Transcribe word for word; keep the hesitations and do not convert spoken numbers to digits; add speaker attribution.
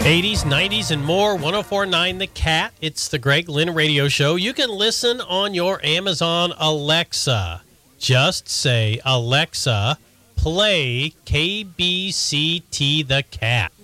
Speaker 1: eighties, nineties, and more. one oh four point nine The Cat. It's the Greg Lynn Radio Show. You can listen on your Amazon Alexa. Just say, Alexa, play K B C T The Cat.